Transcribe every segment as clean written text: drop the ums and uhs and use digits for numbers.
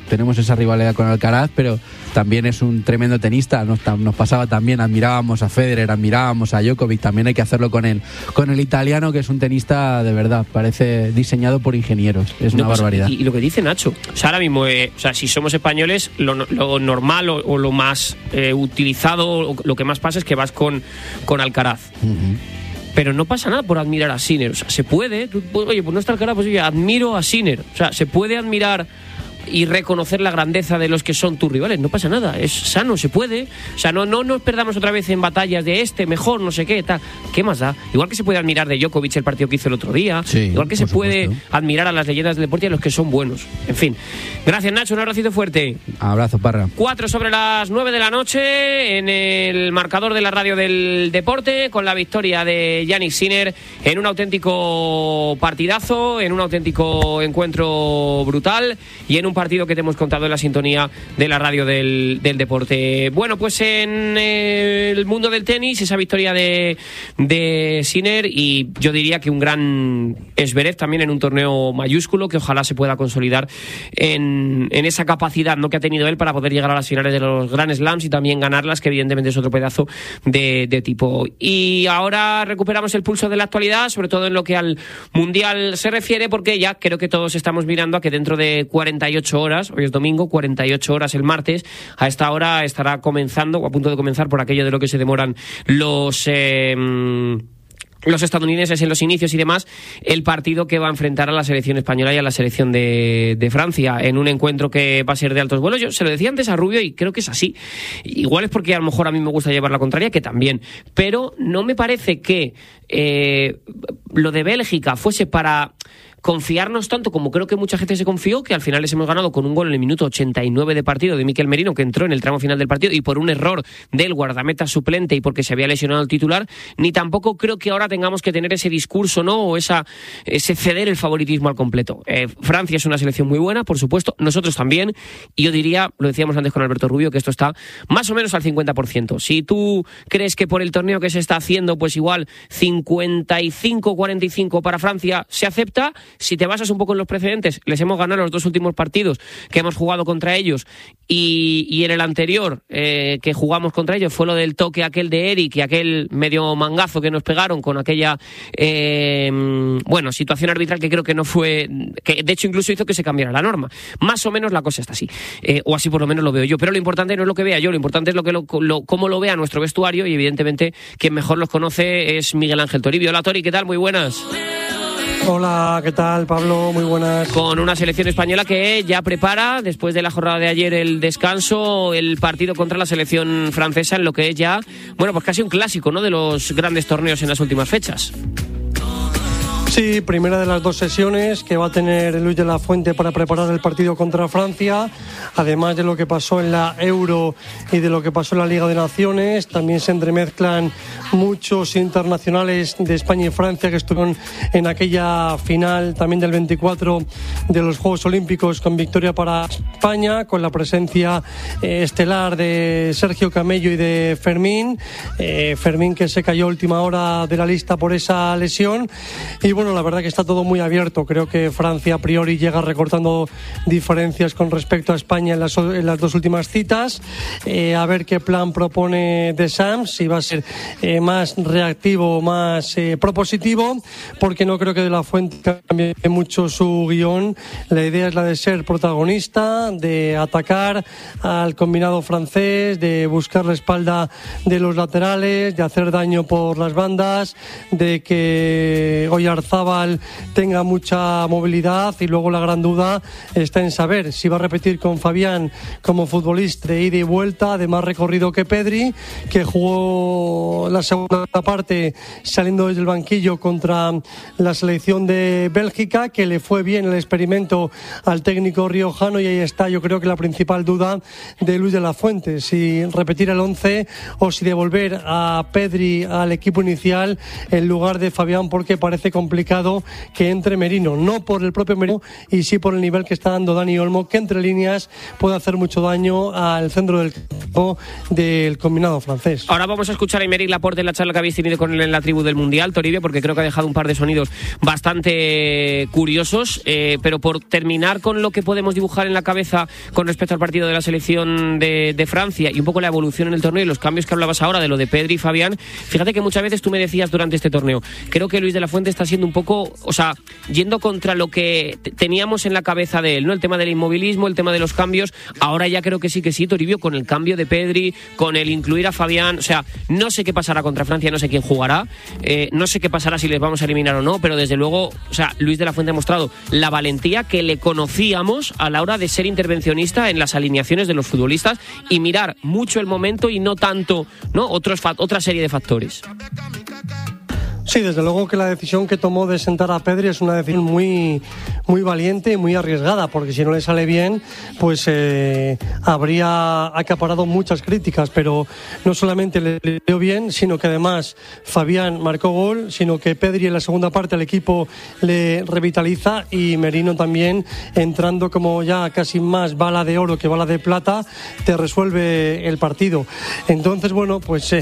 tenemos esa rivalidad con Alcaraz, pero también es un tremendo tenista. Nos pasaba también, admirábamos a Federer, admirábamos a Djokovic, también hay que hacerlo con el italiano, que es un tenista de verdad, parece diseñado por ingenieros, es una barbaridad. Y lo que dice Nacho, o sea, ahora mismo, si somos españoles, lo normal o lo más utilizado, lo que más pasa es que vas con Alcaraz. Uh-huh. Pero no pasa nada por admirar a Sinner, o sea, se puede, oye, pues no está Alcaraz, pues oye, admiro a Sinner, o sea, se puede admirar y reconocer la grandeza de los que son tus rivales, no pasa nada, es sano, se puede, o sea, no nos perdamos otra vez en batallas de mejor, no sé qué, tal, ¿qué más da? Igual que se puede admirar de Djokovic el partido que hizo el otro día, sí, igual que se puede admirar a las leyendas del deporte y a los que son buenos, en fin. Gracias, Nacho, un abracito fuerte. Abrazo, Parra. 9:04 de la noche en el marcador de la radio del deporte, con la victoria de Jannik Sinner en un auténtico partidazo, en un auténtico encuentro brutal y en un partido que te hemos contado en la sintonía de la radio del deporte. Bueno, pues en el mundo del tenis, esa victoria de Sinner, y yo diría que un gran Zverev también en un torneo mayúsculo que ojalá se pueda consolidar en esa capacidad, ¿no?, que ha tenido él para poder llegar a las finales de los Grand Slams y también ganarlas, que evidentemente es otro pedazo de tipo. Y ahora recuperamos el pulso de la actualidad, sobre todo en lo que al Mundial se refiere, porque ya creo que todos estamos mirando a que dentro de 48 horas, hoy es domingo, 48 horas el martes, a esta hora estará comenzando, o a punto de comenzar, por aquello de lo que se demoran los estadounidenses en los inicios y demás, el partido que va a enfrentar a la selección española y a la selección de Francia, en un encuentro que va a ser de altos vuelos. Yo se lo decía antes a Rubio y creo que es así. Igual es porque a lo mejor a mí me gusta llevar la contraria, que también, pero no me parece que lo de Bélgica fuese para confiarnos tanto como creo que mucha gente se confió, que al final les hemos ganado con un gol en el minuto 89 de partido de Mikel Merino, que entró en el tramo final del partido, y por un error del guardameta suplente y porque se había lesionado el titular. Ni tampoco creo que ahora tengamos que tener ese discurso, ¿no?, o ese ceder el favoritismo al completo. Francia es una selección muy buena, por supuesto, nosotros también, y yo diría, lo decíamos antes con Alberto Rubio, que esto está más o menos al 50%. Si tú crees que por el torneo que se está haciendo, pues igual 55-45 para Francia se acepta. Si te basas un poco en los precedentes, les hemos ganado los dos últimos partidos que hemos jugado contra ellos, y en el anterior que jugamos contra ellos fue lo del toque aquel de Eric y aquel medio mangazo que nos pegaron con aquella situación arbitral que creo que no fue, que de hecho incluso hizo que se cambiara la norma. Más o menos la cosa está así, o así por lo menos lo veo yo, pero lo importante no es lo que vea yo, lo importante es cómo lo vea nuestro vestuario, y evidentemente quien mejor los conoce es Miguel Ángel Toribio. Hola, Tori, ¿qué tal? Muy buenas. Hola, ¿qué tal, Pablo? Muy buenas. Con una selección española que ya prepara, después de la jornada de ayer, el descanso, el partido contra la selección francesa, en lo que es ya, bueno, pues casi un clásico, ¿no?, de los grandes torneos en las últimas fechas. Sí, primera de las dos sesiones que va a tener Luis de la Fuente para preparar el partido contra Francia, además de lo que pasó en la Euro y de lo que pasó en la Liga de Naciones. También se entremezclan muchos internacionales de España y Francia que estuvieron en aquella final también del 24 de los Juegos Olímpicos, con victoria para España, con la presencia estelar de Sergio Camello y de Fermín. Fermín, que se cayó a última hora de la lista por esa lesión. Y bueno, la verdad que está todo muy abierto. Creo que Francia a priori llega recortando diferencias con respecto a España en las dos últimas citas. A ver qué plan propone Deschamps, si va a ser más reactivo o más propositivo, porque no creo que De la Fuente cambie mucho su guión. La idea es la de ser protagonista, de atacar al combinado francés, de buscar la espalda de los laterales, de hacer daño por las bandas, de que Oyarzabal tenga mucha movilidad, y luego la gran duda está en saber si va a repetir con Fabián como futbolista de ida y vuelta, de más recorrido que Pedri, que jugó la segunda parte saliendo desde el banquillo contra la selección de Bélgica, que le fue bien el experimento al técnico riojano, y ahí está, yo creo que la principal duda de Luis de la Fuente, si repetir el 11 o si devolver a Pedri al equipo inicial en lugar de Fabián, porque parece complicado complicado que entre Merino, no por el propio Merino y sí por el nivel que está dando Dani Olmo, que entre líneas puede hacer mucho daño al centro del campo del combinado francés. Ahora vamos a escuchar a Aymeric Laporte en la charla que habéis tenido con él en la tribu del Mundial, Toribio, porque creo que ha dejado un par de sonidos bastante curiosos, pero por terminar con lo que podemos dibujar en la cabeza con respecto al partido de la selección de Francia y un poco la evolución en el torneo y los cambios que hablabas ahora de lo de Pedri y Fabián, fíjate que muchas veces tú me decías durante este torneo, creo que Luis de la Fuente está siendo un poco, o sea, yendo contra lo que teníamos en la cabeza de él, ¿no? El tema del inmovilismo, el tema de los cambios, ahora ya creo que sí, Toribio, con el cambio de Pedri, con el incluir a Fabián, o sea, no sé qué pasará contra Francia, no sé quién jugará, no sé qué pasará si les vamos a eliminar o no, pero desde luego, o sea, Luis de la Fuente ha mostrado la valentía que le conocíamos a la hora de ser intervencionista en las alineaciones de los futbolistas y mirar mucho el momento y no tanto, ¿no? Otra serie de factores. Sí, desde luego que la decisión que tomó de sentar a Pedri es una decisión muy, muy valiente y muy arriesgada, porque si no le sale bien, pues habría acaparado muchas críticas, pero no solamente le dio bien, sino que además Fabián marcó gol, sino que Pedri en la segunda parte al equipo le revitaliza y Merino también, entrando como ya casi más bala de oro que bala de plata, te resuelve el partido. Entonces, bueno, pues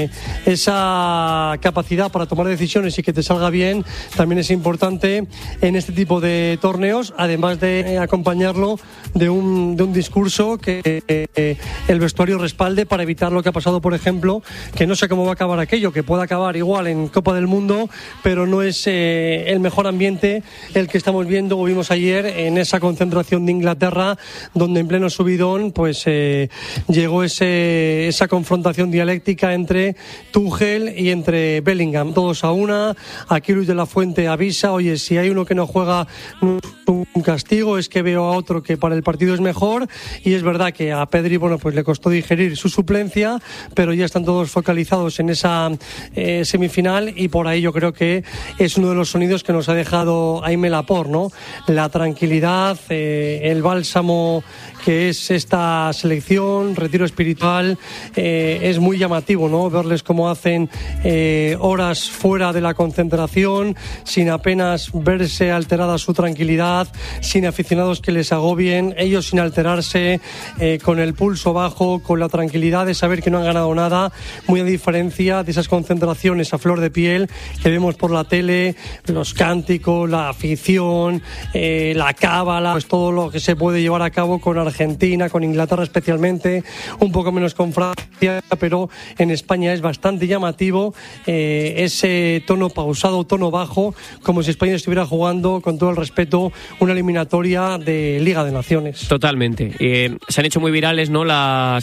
esa capacidad para tomar decisiones y que te salga bien también es importante en este tipo de torneos, además de acompañarlo de un discurso que el vestuario respalde para evitar lo que ha pasado, por ejemplo, que no sé cómo va a acabar aquello, que puede acabar igual en Copa del Mundo, pero no es el mejor ambiente el que estamos viendo o vimos ayer en esa concentración de Inglaterra, donde en pleno subidón pues llegó esa confrontación dialéctica entre Tuchel y entre Bellingham, todos a una. Aquí Luis de la Fuente avisa, oye, si hay uno que no juega un castigo, es que veo a otro que para el partido es mejor, y es verdad que a Pedri, bueno, pues le costó digerir su suplencia, pero ya están todos focalizados en esa semifinal, y por ahí yo creo que es uno de los sonidos que nos ha dejado Aimé Laporte, ¿no? La tranquilidad, el bálsamo que es esta selección, retiro espiritual, es muy llamativo, ¿no? Verles cómo hacen horas fuera de la concentración, sin apenas verse alterada su tranquilidad, sin aficionados que les agobien, ellos sin alterarse, con el pulso bajo, con la tranquilidad de saber que no han ganado nada, muy a diferencia de esas concentraciones a flor de piel que vemos por la tele, los cánticos, la afición, la cábala, pues todo lo que se puede llevar a cabo con Argentina, con Inglaterra especialmente, un poco menos con Francia, pero en España es bastante llamativo ese tono pausado, tono bajo, como si España estuviera jugando, con todo el respeto, una eliminatoria de Liga de Naciones. Totalmente. Se han hecho muy virales, ¿no? La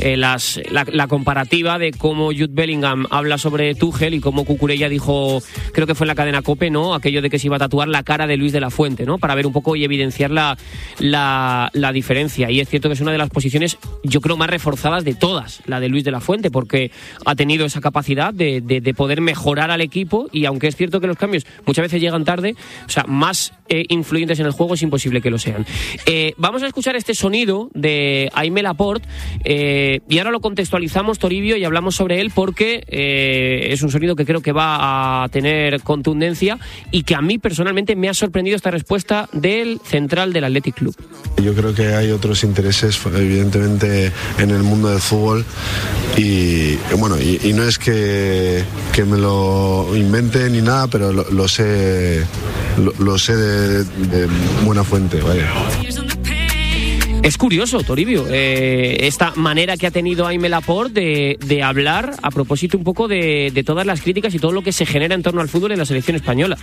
comparativa de cómo Jude Bellingham habla sobre Tuchel y cómo Cucurella dijo, creo que fue en la cadena COPE, ¿no? Aquello de que se iba a tatuar la cara de Luis de la Fuente, ¿no? Para ver un poco y evidenciar la diferencia. Y es cierto que es una de las posiciones, yo creo, más reforzadas de todas, la de Luis de la Fuente, porque ha tenido esa capacidad de poder mejorar al equipo, y aunque es cierto que los cambios muchas veces llegan tarde, o sea, más influyentes en el juego es imposible que lo sean. Vamos a escuchar este sonido de Aimé Laporte, y ahora lo contextualizamos, Toribio, y hablamos sobre él porque es un sonido que creo que va a tener contundencia y que a mí personalmente me ha sorprendido esta respuesta del central del Athletic Club. Yo creo que hay otros intereses, evidentemente, en el mundo del fútbol, y bueno, y no es que me lo invente ni nada, pero lo sé de buena fuente, vaya. Es curioso, Toribio, esta manera que ha tenido Aimé Laporte de hablar a propósito un poco de todas las críticas y todo lo que se genera en torno al fútbol en la selección española.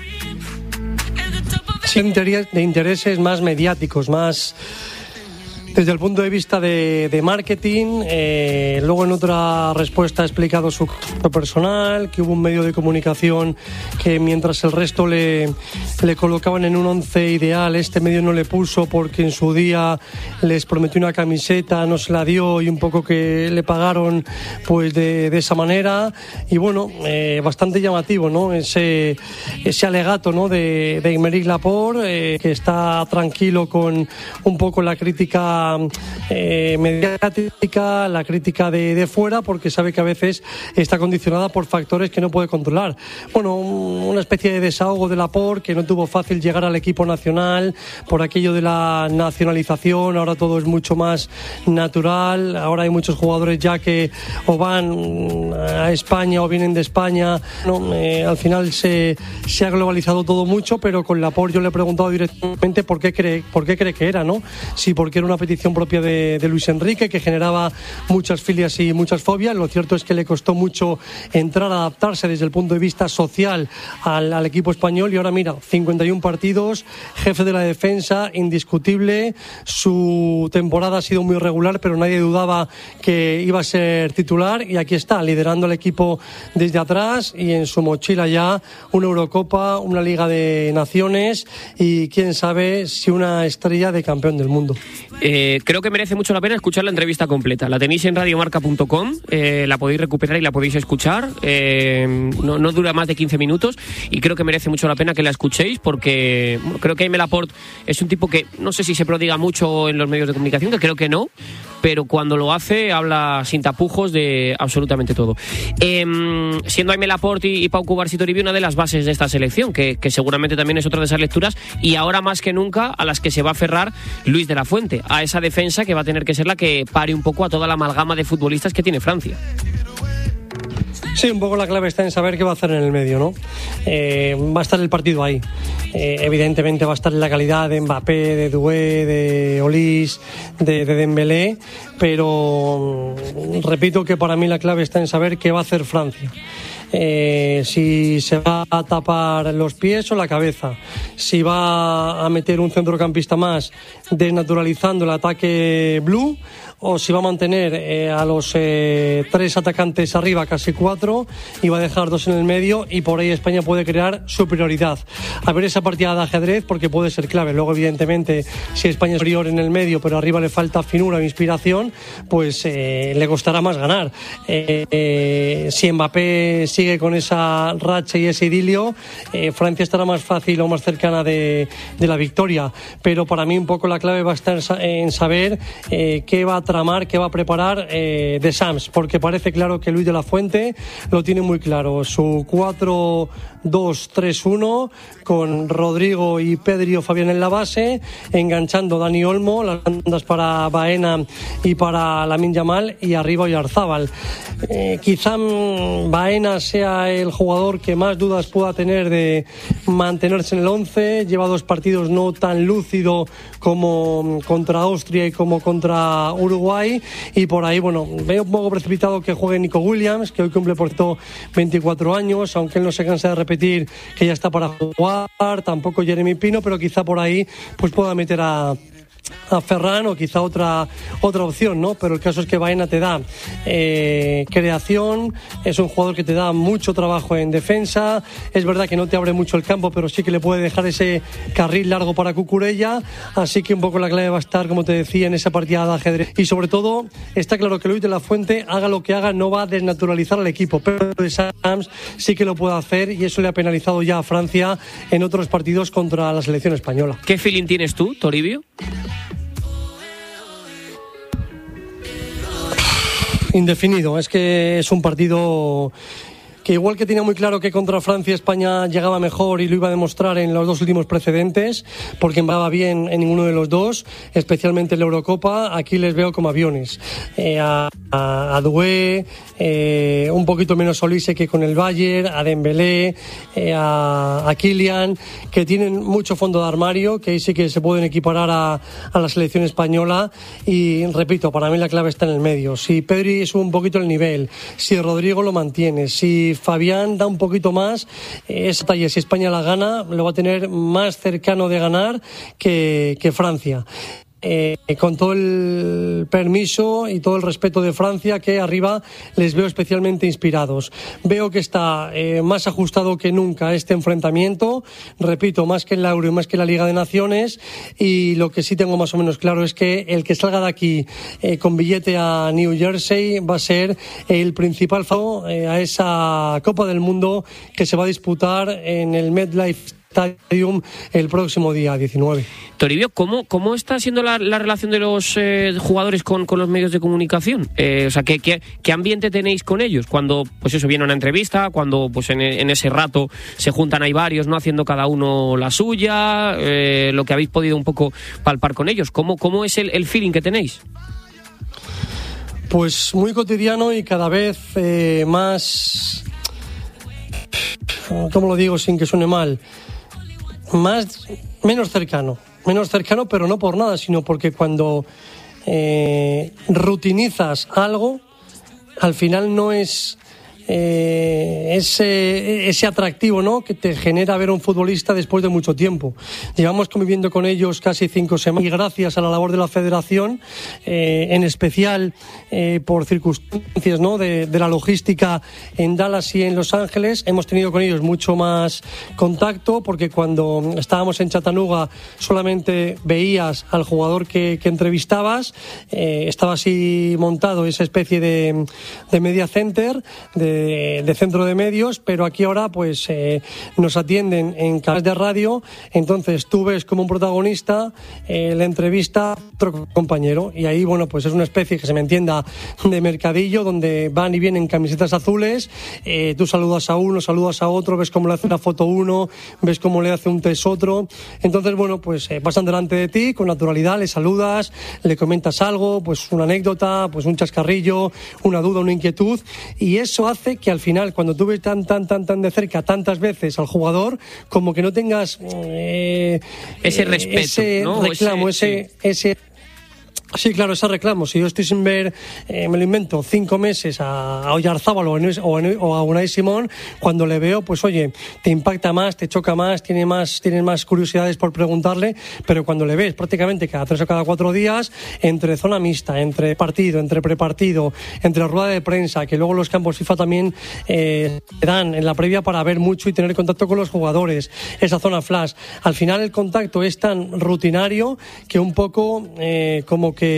Sí, de intereses más mediáticos, más desde el punto de vista de marketing. Luego en otra respuesta ha explicado su caso personal, que hubo un medio de comunicación que mientras el resto le colocaban en un 11 ideal, este medio no le puso porque en su día les prometió una camiseta, no se la dio, y un poco que le pagaron pues de esa manera. Y bueno, bastante llamativo, ¿no? Ese alegato, ¿no? de Aymeric Laporte, que está tranquilo con un poco la crítica crítica mediática, la crítica de fuera, porque sabe que a veces está condicionada por factores que no puede controlar. Bueno, una especie de desahogo de Laporte, que no tuvo fácil llegar al equipo nacional por aquello de la nacionalización. Ahora todo es mucho más natural. Ahora hay muchos jugadores ya que o van a España o vienen de España. Al final se ha globalizado todo mucho, pero con Laporte yo le he preguntado directamente por qué cree que era, ¿no? Sí, porque era una petición propia de Luis Enrique, que generaba muchas filias y muchas fobias. Lo cierto es que le costó mucho entrar a adaptarse desde el punto de vista social al equipo español, y ahora mira, 51 partidos, jefe de la defensa, indiscutible. Su temporada ha sido muy regular, pero nadie dudaba que iba a ser titular, y aquí está, liderando el equipo desde atrás, y en su mochila ya una Eurocopa, una Liga de Naciones y quién sabe si una estrella de campeón del mundo. Creo que merece mucho la pena escuchar la entrevista completa. La tenéis en radiomarca.com, la podéis recuperar y la podéis escuchar. No dura más de 15 minutos y creo que merece mucho la pena que la escuchéis, porque creo que Aimé Laporte es un tipo que no sé si se prodiga mucho en los medios de comunicación, que creo que no, pero cuando lo hace habla sin tapujos de absolutamente todo. Siendo Aimé Laporte y Pau Cubarsí Toribio una de las bases de esta selección, que seguramente también es otra de esas lecturas, y ahora más que nunca a las que se va a aferrar Luis de la Fuente, a esa defensa que va a tener que ser la que pare un poco a toda la amalgama de futbolistas que tiene Francia. Sí, un poco la clave está en saber qué va a hacer en el medio, ¿no? Va a estar el partido ahí. Evidentemente va a estar la calidad de Mbappé, de Doué, de Olise, de Dembélé, pero repito que para mí la clave está en saber qué va a hacer Francia. Si se va a tapar los pies o la cabeza, si va a meter un centrocampista más desnaturalizando el ataque blue, o si va a mantener a los 3 atacantes arriba, casi 4, y va a dejar 2 en el medio, y por ahí España puede crear superioridad. A ver esa partida de ajedrez, porque puede ser clave. Luego, evidentemente, si España es superior en el medio, pero arriba le falta finura o inspiración, pues le costará más ganar. Si Mbappé sigue con esa racha y ese idilio, Francia estará más fácil o más cercana de la victoria. Pero para mí un poco la clave va a estar en saber qué va a tramar, qué va a preparar de Sams, porque parece claro que Luis de la Fuente lo tiene muy claro. Su 4-2-3-1 con Rodrigo y Pedri o Fabián en la base, enganchando Dani Olmo, las bandas para Baena y para Lamine Yamal, y arriba Oyarzábal. Quizá Baena sea el jugador que más dudas pueda tener de mantenerse en el 11. Lleva 2 partidos no tan lúcido como contra Austria y como contra Uruguay, y por ahí, bueno, veo un poco precipitado que juegue Nico Williams, que hoy cumple por cierto 24 años, aunque él no se cansa de repetir que ya está para jugar. Tampoco Jeremy Pino, pero quizá por ahí pues pueda meter a Ferran, o quizá otra opción, ¿no? Pero el caso es que Baena te da creación, es un jugador que te da mucho trabajo en defensa. Es verdad que no te abre mucho el campo, pero sí que le puede dejar ese carril largo para Cucurella. Así que un poco la clave va a estar, como te decía, en esa partida de ajedrez. Y sobre todo, está claro que Luis de la Fuente, haga lo que haga, no va a desnaturalizar al equipo, pero de Sams sí que lo puede hacer, y eso le ha penalizado ya a Francia en otros partidos contra la selección española. ¿Qué feeling tienes tú, Toribio? Indefinido. Es que es un partido que, igual que tenía muy claro que contra Francia España llegaba mejor y lo iba a demostrar en los 2 últimos precedentes, porque embalaba bien en ninguno de los dos, especialmente en la Eurocopa, aquí les veo como aviones. A Doué, un poquito menos Olise que con el Bayern, a Dembélé, a Kylian, que tienen mucho fondo de armario, que ahí sí que se pueden equiparar a la selección española. Y repito, para mí la clave está en el medio. Si Pedri sube un poquito el nivel, si Rodrigo lo mantiene, si Fabián da un poquito más, esa talla, si España la gana, lo va a tener más cercano de ganar que Francia. Con todo el permiso y todo el respeto de Francia, que arriba les veo especialmente inspirados. Veo que está más ajustado que nunca este enfrentamiento, repito, más que en la Euro y más que en la Liga de Naciones, y lo que sí tengo más o menos claro es que el que salga de aquí con billete a New Jersey va a ser el principal a esa Copa del Mundo que se va a disputar en el MetLife Stadium el próximo día 19. Toribio, ¿cómo está siendo la relación de los jugadores con los medios de comunicación? O sea, ¿qué ambiente tenéis con ellos? Cuando, pues eso, viene una entrevista, cuando pues en ese rato se juntan ahí varios, ¿no? Haciendo cada uno la suya, lo que habéis podido un poco palpar con ellos. ¿Cómo es el feeling que tenéis? Pues muy cotidiano y cada vez más, ¿cómo lo digo sin que suene mal? Menos cercano, pero no por nada, sino porque cuando rutinizas algo, al final no es ese atractivo, ¿no?, que te genera ver a un futbolista después de mucho tiempo. Llevamos conviviendo con ellos casi 5 semanas y gracias a la labor de la Federación, en especial por circunstancias, ¿no?, de la logística en Dallas y en Los Ángeles, hemos tenido con ellos mucho más contacto, porque cuando estábamos en Chattanooga solamente veías al jugador que entrevistabas, estaba así montado esa especie de media center, de centro de medios, pero aquí ahora pues nos atienden en canales de radio, entonces tú ves como un protagonista la entrevista a otro compañero, y ahí bueno, pues es una especie, que se me entienda, de mercadillo donde van y vienen camisetas azules, tú saludas a uno, saludas a otro, ves cómo le hace una foto uno, ves cómo le hace un test otro, entonces bueno, pues pasan delante de ti con naturalidad, le saludas, le comentas algo, pues una anécdota, pues un chascarrillo, una duda, una inquietud, y eso hace que al final, cuando tú ves tan de cerca tantas veces al jugador, como que no tengas ese respeto, ese ¿no? reclamo, ese Sí, claro, ese reclamo. Si yo estoy sin ver, me lo invento, 5 meses a Oyarzábal o a Unai Simón, cuando le veo, pues oye, te impacta más, te choca más, tienes más curiosidades por preguntarle, pero cuando le ves prácticamente cada 3 o cada 4 días, entre zona mixta, entre partido, entre prepartido, entre rueda de prensa, que luego los campos FIFA también te dan en la previa para ver mucho y tener contacto con los jugadores, esa zona flash. Al final el contacto es tan rutinario que un poco como que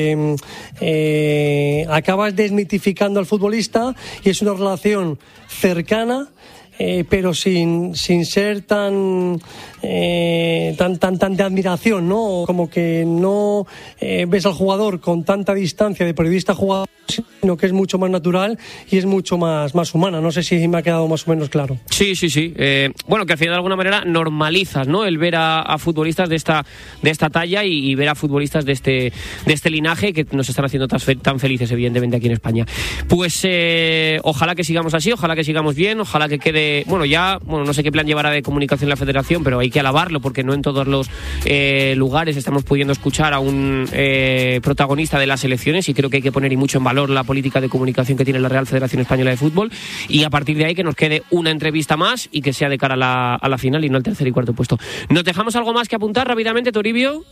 acabas desmitificando al futbolista, y es una relación cercana, pero sin ser tan de admiración, ¿no? Como que no ves al jugador con tanta distancia de periodista a jugador, sino que es mucho más natural y es mucho más humana. No sé si me ha quedado más o menos claro. Sí. Bueno, que al final de alguna manera normalizas, ¿no?, el ver a futbolistas de esta talla y ver a futbolistas de este linaje que nos están haciendo tan felices, evidentemente, aquí en España. Pues ojalá que sigamos así, ojalá que sigamos bien, ojalá que quede... Bueno, no sé qué plan llevará de comunicación la Federación, pero hay que alabarlo, porque no en todos los lugares estamos pudiendo escuchar a un protagonista de las elecciones, y creo que hay que poner y mucho en valor la política de comunicación que tiene la Real Federación Española de Fútbol, y a partir de ahí que nos quede una entrevista más y que sea de cara a la final y no al tercer y cuarto puesto. ¿Nos dejamos algo más que apuntar rápidamente, Toribio?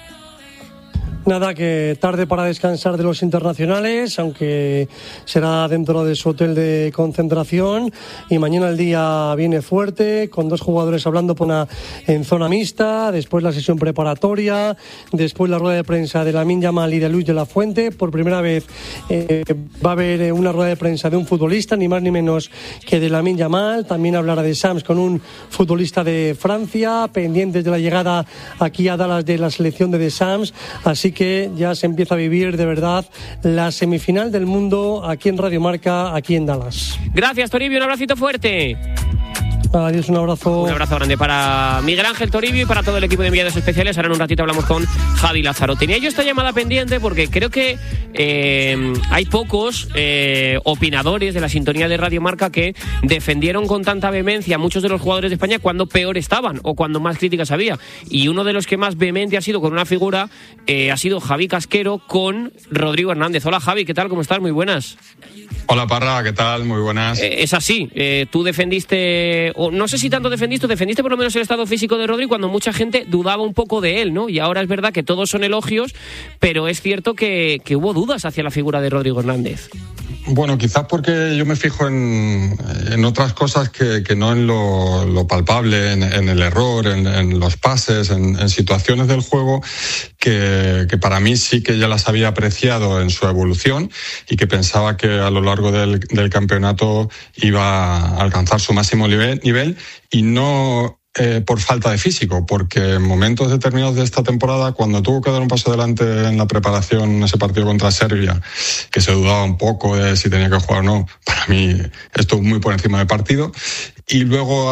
Nada, que tarde para descansar de los internacionales, aunque será dentro de su hotel de concentración, y mañana el día viene fuerte, con 2 jugadores hablando en zona mixta, después la sesión preparatoria, después la rueda de prensa de Lamine Yamal y de Luis de la Fuente. Por primera vez va a haber una rueda de prensa de un futbolista, ni más ni menos que de Lamine Yamal. También hablará de Sams con un futbolista de Francia, pendientes de la llegada aquí a Dallas de la selección de Sams, así que ya se empieza a vivir de verdad la semifinal del mundo aquí en Radio Marca, aquí en Dallas. Gracias, Toribio, un abracito fuerte. Adiós, un abrazo. Un abrazo grande para Miguel Ángel Toribio y para todo el equipo de enviados especiales. Ahora en un ratito hablamos con Javi Lázaro. Tenía yo esta llamada pendiente porque creo que hay pocos opinadores de la sintonía de Radio Marca que defendieron con tanta vehemencia a muchos de los jugadores de España cuando peor estaban o cuando más críticas había. Y uno de los que más vehemente ha sido con una figura ha sido Javi Casquero con Rodrigo Hernández. Hola, Javi, ¿qué tal? ¿Cómo estás? Muy buenas. Hola, Parra, ¿qué tal? Muy buenas. Es así, tú defendiste, o no sé si tanto defendiste por lo menos el estado físico de Rodri cuando mucha gente dudaba un poco de él, ¿no? Y ahora es verdad que todos son elogios, pero es cierto que hubo dudas hacia la figura de Rodrigo Hernández. Bueno, quizás porque yo me fijo en otras cosas que no en lo palpable, en el error, en los pases, en situaciones del juego que para mí sí que ya las había apreciado en su evolución y que pensaba que a lo largo del campeonato iba a alcanzar su máximo nivel y no por falta de físico, porque en momentos determinados de esta temporada, cuando tuvo que dar un paso adelante en la preparación en ese partido contra Serbia, que se dudaba un poco de si tenía que jugar o no, para mí estuvo muy por encima del partido. Y luego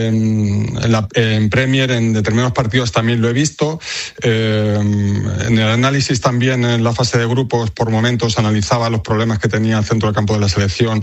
en Premier, en determinados partidos también lo he visto. En el análisis también, en la fase de grupos, por momentos analizaba los problemas que tenía el centro del campo de la selección,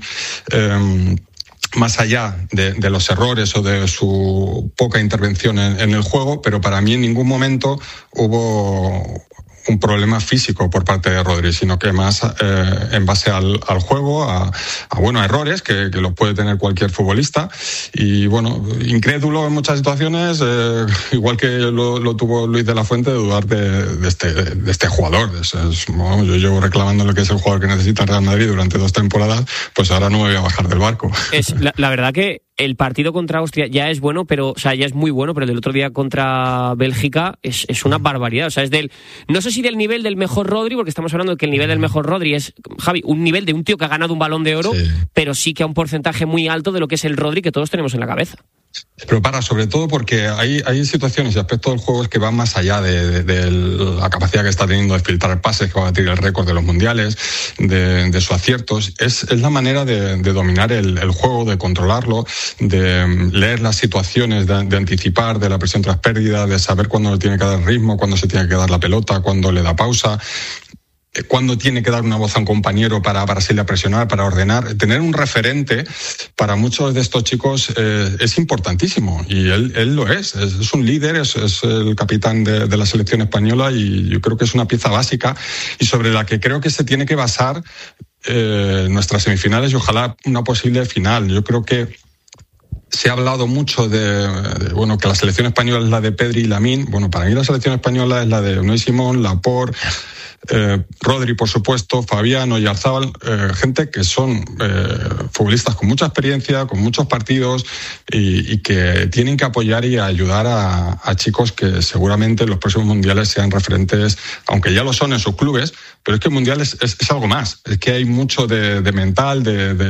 más allá de los errores o de su poca intervención en el juego, pero para mí en ningún momento hubo un problema físico por parte de Rodri, sino que más en base al juego, a errores que los puede tener cualquier futbolista. Y bueno, incrédulo en muchas situaciones, igual que lo tuvo Luis de la Fuente, de dudar de este jugador. Yo llevo reclamando lo que es el jugador que necesita el Real Madrid durante 2 temporadas, pues ahora no me voy a bajar del barco. Es la verdad que el partido contra Austria ya es bueno, ya es muy bueno, pero el del otro día contra Bélgica es una barbaridad. O sea, no sé si del nivel del mejor Rodri, porque estamos hablando de que el nivel del mejor Rodri es, Javi, un nivel de un tío que ha ganado un Balón de Oro, sí, pero sí que a un porcentaje muy alto de lo que es el Rodri que todos tenemos en la cabeza. Pero sobre todo porque hay situaciones y aspectos del juego que van más allá de la capacidad que está teniendo de filtrar pases, que va a batir el récord de los mundiales, de sus aciertos. Es la manera de dominar el juego, de controlarlo, de leer las situaciones, de anticipar, de la presión tras pérdida, de saber cuándo le tiene que dar ritmo, cuándo se tiene que dar la pelota, cuándo le da pausa, cuándo tiene que dar una voz a un compañero para salir a presionar, para ordenar. Tener un referente para muchos de estos chicos es importantísimo, y él lo es un líder, es el capitán de la selección española, y yo creo que es una pieza básica y sobre la que creo que se tiene que basar nuestras semifinales y ojalá una posible final. Yo creo que se ha hablado mucho de que la selección española es la de Pedri y Lamine. Bueno, para mí la selección española es la de Unai Simón, Laporte, Rodri, por supuesto, Fabián, Oyarzábal, gente que son futbolistas con mucha experiencia, con muchos partidos y que tienen que apoyar y ayudar a chicos que seguramente en los próximos mundiales sean referentes, aunque ya lo son en sus clubes, pero es que el mundial es algo más. Es que hay mucho de mental,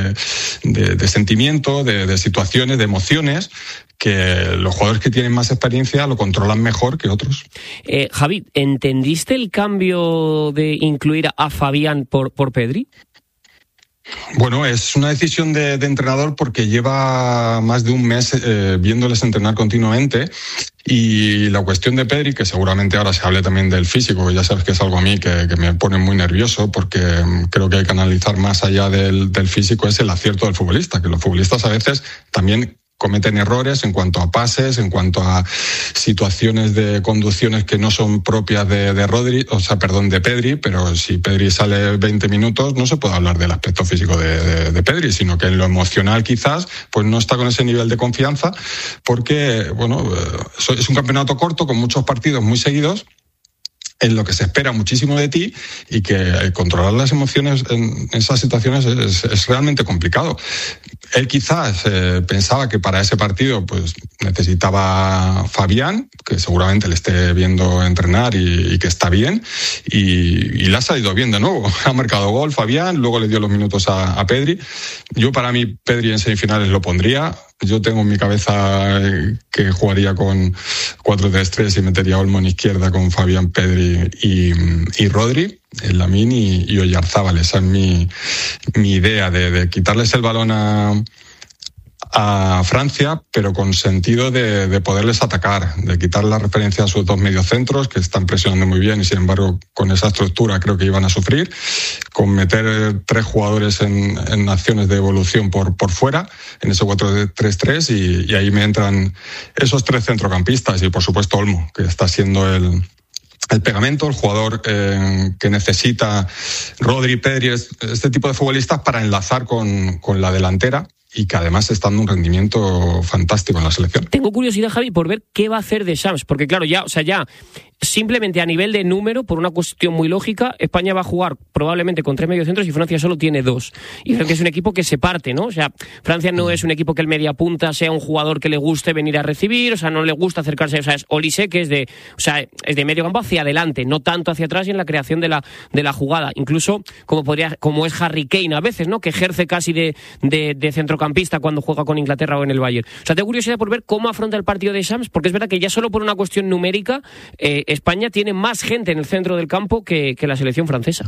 de sentimiento, de situaciones, de emociones, que los jugadores que tienen más experiencia lo controlan mejor que otros. Javi, ¿entendiste el cambio de incluir a Fabián por Pedri? Bueno, es una decisión de entrenador porque lleva más de un mes viéndoles entrenar continuamente, y la cuestión de Pedri, que seguramente ahora se hable también del físico, ya sabes que es algo a mí que me pone muy nervioso porque creo que hay que analizar más allá del físico, es el acierto del futbolista, que los futbolistas a veces también cometen errores en cuanto a pases, en cuanto a situaciones de conducciones que no son propias de Pedri, pero si Pedri sale 20 minutos no se puede hablar del aspecto físico de Pedri, sino que en lo emocional quizás pues no está con ese nivel de confianza, porque es un campeonato corto con muchos partidos muy seguidos, en lo que se espera muchísimo de ti, y que controlar las emociones en esas situaciones es realmente complicado. Él quizás pensaba que para ese partido pues necesitaba Fabián, que seguramente le esté viendo entrenar y que está bien, y le ha salido bien de nuevo. Ha marcado gol Fabián, luego le dio los minutos a Pedri. Para mí Pedri en semifinales lo pondría. Yo tengo en mi cabeza que jugaría con 4-3-3 y metería a Olmo en izquierda con Fabián, Pedri y Rodri, Lamine y Oyarzábal. Esa es mi idea de quitarles el balón a Francia, pero con sentido de poderles atacar, de quitar la referencia a sus 2 mediocentros que están presionando muy bien, y sin embargo con esa estructura creo que iban a sufrir, con meter 3 jugadores en acciones de evolución por fuera, en ese 4-3-3, y ahí me entran esos 3 centrocampistas y por supuesto Olmo, que está siendo el pegamento, el jugador que necesita Rodri, Pedri, este tipo de futbolistas para enlazar con la delantera, y que además está dando un rendimiento fantástico en la selección. Tengo curiosidad, Javi, por ver qué va a hacer Deschamps, porque claro, ya simplemente a nivel de número, por una cuestión muy lógica, España va a jugar probablemente con 3 mediocentros y Francia solo tiene 2. Y Francia es un equipo que se parte, ¿no? O sea, Francia no es un equipo que el mediapunta sea un jugador que le guste venir a recibir, o sea, no le gusta acercarse, o sea, es Olise, que es de medio campo hacia adelante, no tanto hacia atrás y en la creación de la jugada. Incluso como es Harry Kane a veces, ¿no? Que ejerce casi de centrocampista centrocampista cuando juega con Inglaterra o en el Bayern. O sea, tengo curiosidad por ver cómo afronta el partido de Shams, porque es verdad que ya solo por una cuestión numérica, España tiene más gente en el centro del campo que la selección francesa.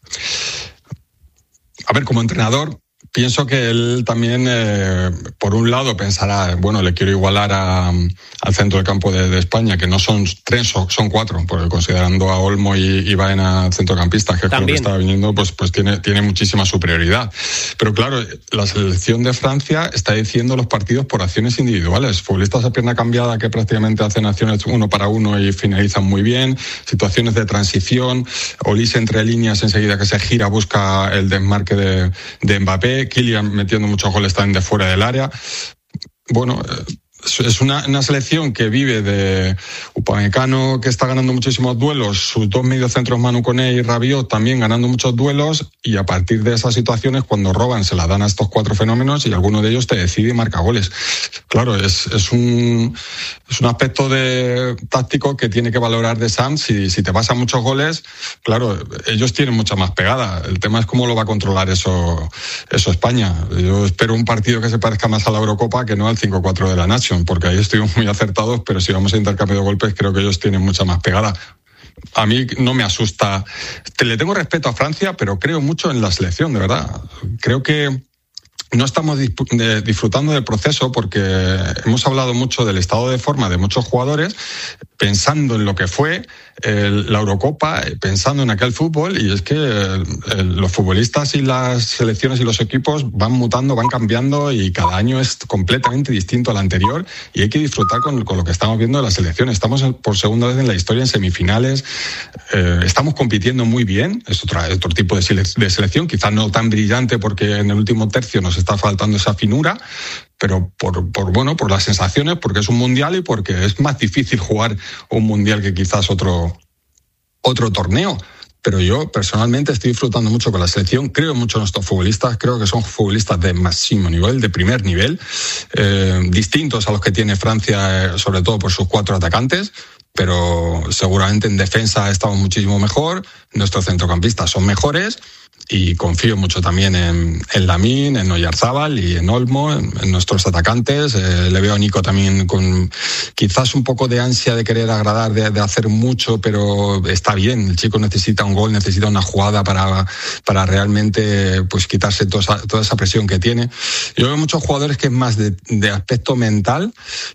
A ver, como entrenador, pienso que él también, por un lado, pensará, bueno, le quiero igualar al centro del campo de España, que no son 3, son 4, porque considerando a Olmo y Baena centrocampistas, que es lo que estaba viniendo, pues tiene muchísima superioridad. Pero claro, la selección de Francia está diciendo los partidos por acciones individuales. Futbolistas a pierna cambiada que prácticamente hacen acciones 1 para 1 y finalizan muy bien, situaciones de transición, Olise entre líneas enseguida que se gira, busca el desmarque de Mbappé, Kylian metiendo muchos goles también de fuera del área. Bueno, es una selección que vive de Upamecano, que está ganando muchísimos duelos, sus 2 mediocentros Manu Koné y Rabiot también ganando muchos duelos, y a partir de esas situaciones, cuando roban, se las dan a estos 4 fenómenos y alguno de ellos te decide y marca goles. Claro, es un aspecto táctico que tiene que valorar de Sam. Si te vas a muchos goles, claro, ellos tienen mucha más pegada. El tema es cómo lo va a controlar eso España. Yo espero un partido que se parezca más a la Eurocopa que no al 5-4 de la Nation, porque ahí estuvimos muy acertados, pero si vamos a intercambio de golpes, creo que ellos tienen mucha más pegada. A mí no me asusta. Le tengo respeto a Francia, pero creo mucho en la selección, de verdad. Creo que no estamos disfrutando del proceso, porque hemos hablado mucho del estado de forma de muchos jugadores, pensando en lo que fue la Eurocopa, pensando en aquel fútbol, y es que los futbolistas y las selecciones y los equipos van mutando, van cambiando, y cada año es completamente distinto al anterior, y hay que disfrutar con lo que estamos viendo de la selección. Estamos por segunda vez en la historia en semifinales, estamos compitiendo muy bien, es otro tipo de selección, quizás no tan brillante porque en el último tercio nos está faltando esa finura, pero por las sensaciones, porque es un mundial y porque es más difícil jugar un mundial que quizás otro torneo. Pero yo personalmente estoy disfrutando mucho con la selección, creo mucho en nuestros futbolistas, creo que son futbolistas de máximo nivel, de primer nivel, distintos a los que tiene Francia, sobre todo por sus 4 atacantes, pero seguramente en defensa estamos muchísimo mejor, nuestros centrocampistas son mejores, y confío mucho también en Lamine, en Oyarzabal y en Olmo, en nuestros atacantes. Le veo a Nico también con quizás un poco de ansia de querer agradar, de hacer mucho, pero está bien. El chico necesita un gol, necesita una jugada para realmente pues quitarse toda esa presión que tiene. Yo veo muchos jugadores que es más de aspecto mental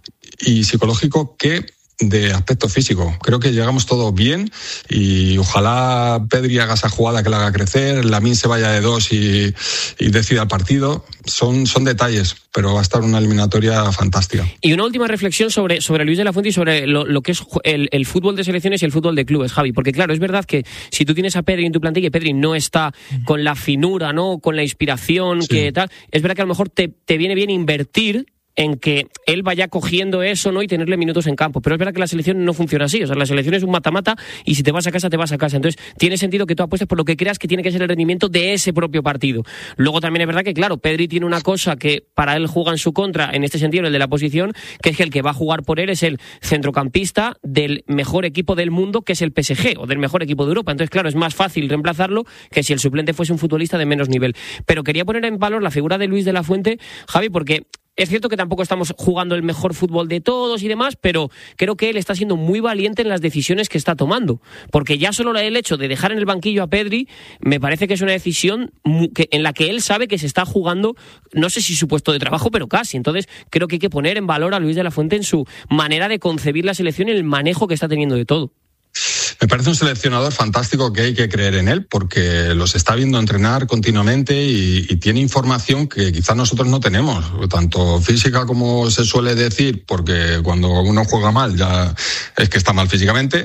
y psicológico que de aspecto físico. Creo que llegamos todos bien y ojalá Pedri haga esa jugada que la haga crecer, Lamine se vaya de 2 y decida el partido. Son detalles, pero va a estar una eliminatoria fantástica. Y una última reflexión sobre Luis de la Fuente y sobre lo que es el fútbol de selecciones y el fútbol de clubes, Javi, porque claro, es verdad que si tú tienes a Pedri en tu plantilla y Pedri no está con la finura, ¿no?, con la inspiración, sí, que tal, es verdad que a lo mejor te viene bien invertir en que él vaya cogiendo eso, ¿no?, y tenerle minutos en campo. Pero es verdad que la selección no funciona así. O sea, la selección es un mata-mata y si te vas a casa, te vas a casa. Entonces, tiene sentido que tú apuestes por lo que creas que tiene que ser el rendimiento de ese propio partido. Luego también es verdad que, claro, Pedri tiene una cosa que para él juega en su contra, en este sentido, el de la posición, que es que el que va a jugar por él es el centrocampista del mejor equipo del mundo, que es el PSG, o del mejor equipo de Europa. Entonces, claro, es más fácil reemplazarlo que si el suplente fuese un futbolista de menos nivel. Pero quería poner en valor la figura de Luis de la Fuente, Javi, porque es cierto que tampoco estamos jugando el mejor fútbol de todos y demás, pero creo que él está siendo muy valiente en las decisiones que está tomando. Porque ya solo el hecho de dejar en el banquillo a Pedri me parece que es una decisión en la que él sabe que se está jugando, no sé si su puesto de trabajo, pero casi. Entonces creo que hay que poner en valor a Luis de la Fuente en su manera de concebir la selección y el manejo que está teniendo de todo. Me parece un seleccionador fantástico que hay que creer en él porque los está viendo entrenar continuamente y tiene información que quizás nosotros no tenemos, tanto física como se suele decir, porque cuando uno juega mal ya es que está mal físicamente,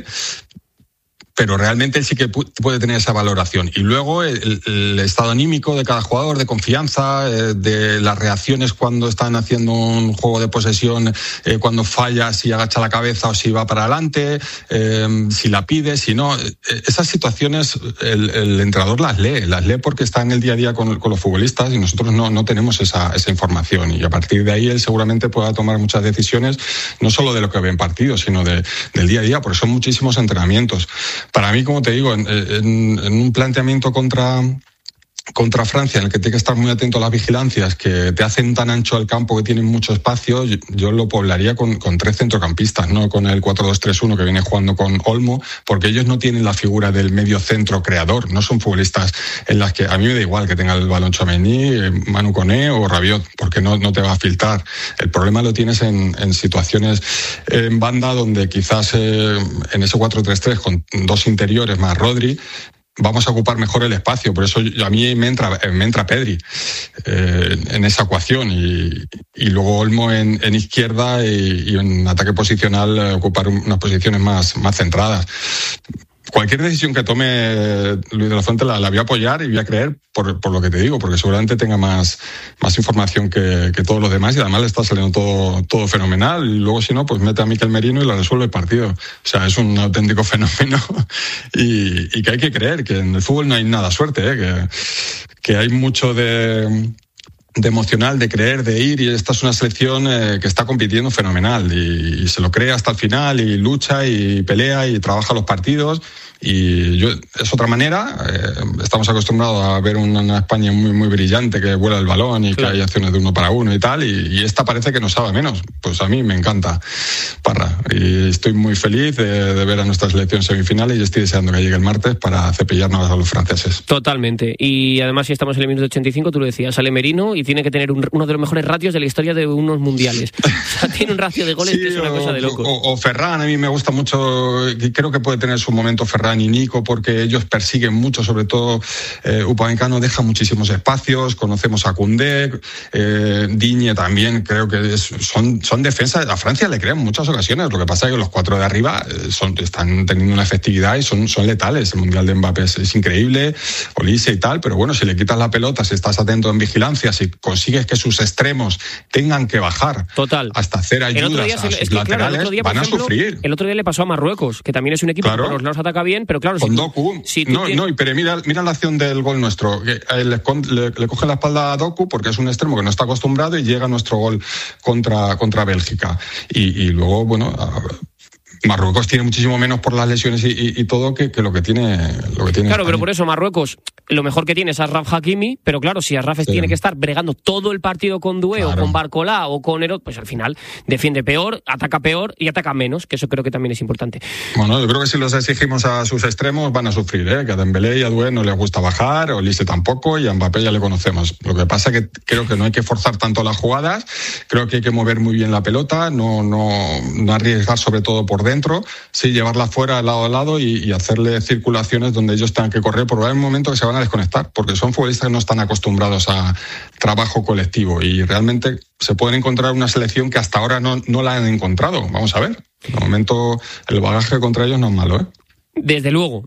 pero realmente él sí que puede tener esa valoración. Y luego el estado anímico de cada jugador, de confianza, de las reacciones cuando están haciendo un juego de posesión, cuando falla, si agacha la cabeza o si va para adelante, si la pide, si no. Esas situaciones el entrenador las lee porque está en el día a día con los futbolistas y nosotros no tenemos esa información. Y a partir de ahí él seguramente pueda tomar muchas decisiones, no solo de lo que ve en partidos, sino del día a día, porque son muchísimos entrenamientos. Para mí, como te digo, en un planteamiento contra contra Francia, en el que tiene que estar muy atento a las vigilancias, que te hacen tan ancho el campo que tienen mucho espacio, yo lo poblaría con 3 centrocampistas, no con el 4-2-3-1 que viene jugando con Olmo, porque ellos no tienen la figura del medio centro creador, no son futbolistas en las que a mí me da igual que tenga el balón Tchouaméni, Manu Koné o Rabiot, porque no te va a filtrar. El problema lo tienes en situaciones en banda donde quizás en ese 4-3-3 con 2 interiores más Rodri vamos a ocupar mejor el espacio. Por eso a mí me entra Pedri en esa ecuación y luego Olmo en izquierda y en ataque posicional ocupar unas posiciones más centradas. Cualquier decisión que tome Luis de la Fuente la voy a apoyar y voy a creer por lo que te digo, porque seguramente tenga más información que todos los demás y además le está saliendo todo fenomenal. Y luego, si no, pues mete a Mikel Merino y la resuelve el partido. O sea, es un auténtico fenómeno y que hay que creer que en el fútbol no hay nada suerte, que hay mucho de emocional, de creer, de ir, y esta es una selección que está compitiendo fenomenal y se lo cree hasta el final y lucha y pelea y trabaja los partidos y es otra manera. Estamos acostumbrados a ver una España muy muy brillante que vuela el balón y claro, que hay acciones de 1 para 1 y tal, y esta parece que no sabe menos. Pues a mí me encanta Parra y estoy muy feliz de ver a nuestra selección semifinales y estoy deseando que llegue el martes para cepillarnos a los franceses. Totalmente, y además si estamos en el minuto 85, tú lo decías, sale Merino y tiene que tener uno de los mejores ratios de la historia de unos mundiales. O sea, tiene un ratio de goles sí, que es una cosa de locos. O Ferran, a mí me gusta mucho, creo que puede tener su momento Ferran y Nico, porque ellos persiguen mucho, sobre todo Upamecano deja muchísimos espacios, conocemos a Koundé, Digne también, creo que son defensas. A Francia le crean muchas ocasiones, lo que pasa es que los 4 de arriba están teniendo una efectividad y son letales. El Mundial de Mbappé es increíble, Olise y tal, pero bueno, si le quitas la pelota, si estás atento en vigilancia, si consigues que sus extremos tengan que bajar Total. hasta hacer ayudas a sus laterales, claro, van a sufrir. El otro día le pasó a Marruecos, que también es un equipo que por los lados ataca bien, pero claro, con Doku. Pero mira la acción del gol nuestro. Le coge la espalda a Doku porque es un extremo que no está acostumbrado y llega nuestro gol contra Bélgica. Y luego, bueno, Marruecos tiene muchísimo menos por las lesiones y todo que lo que tiene. Claro, España. Pero por eso Marruecos lo mejor que tiene es Achraf Hakimi, pero claro, si Achraf tiene que estar bregando todo el partido con Doué o con Barcola o con Herod, pues al final defiende peor, ataca peor y ataca menos, que eso creo que también es importante. Bueno, yo creo que si los exigimos a sus extremos van a sufrir, que a Dembélé y a Doué no les gusta bajar, a Olise tampoco, y a Mbappé ya le conocemos. Lo que pasa es que creo que no hay que forzar tanto las jugadas, creo que hay que mover muy bien la pelota, no arriesgar sobre todo por dentro, sí llevarla fuera lado a lado y hacerle circulaciones donde ellos tengan que correr, porque va a haber un momento que se van a desconectar, porque son futbolistas que no están acostumbrados a trabajo colectivo y realmente se pueden encontrar una selección que hasta ahora no la han encontrado. Vamos a ver. De momento el bagaje contra ellos no es malo, Desde luego,